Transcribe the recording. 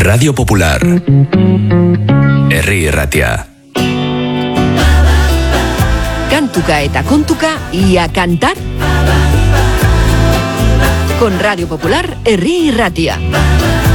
Radio Popular. Herri Irratia. Kantuka eta kontuka y a cantar. Con Radio Popular, Herri Irratia.